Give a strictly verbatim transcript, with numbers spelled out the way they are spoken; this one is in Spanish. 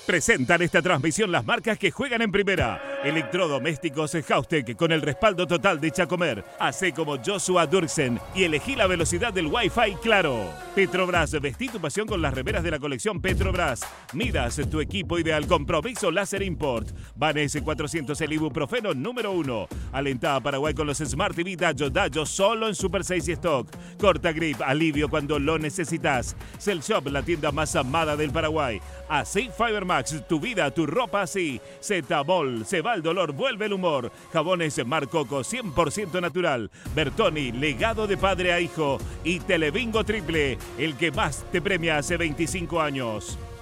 Presentan esta transmisión las marcas que juegan en primera. Electrodomésticos Haustec con el respaldo total de Chacomer. Hacé como Joshua Durksen y elegí la velocidad del Wi-Fi claro. Petrobras, vestí tu pasión con las remeras de la colección Petrobras. Midas tu equipo ideal. Compromiso Láser Import. Van S cuatrocientos, el ibuprofeno número uno. Alentá a Paraguay con los Smart T V Dayo Dayo solo en Super seis y Stock. Corta Grip, alivio cuando lo necesitas. Cell Shop, la tienda más amada del Paraguay. Así Fibermax, tu vida, tu ropa así. Z-Bol, se va el dolor, vuelve el humor. Jabones Mar Coco, cien por ciento natural. Bertoni, legado de padre a hijo. Y Telebingo Triple, el que más te premia hace veinticinco años.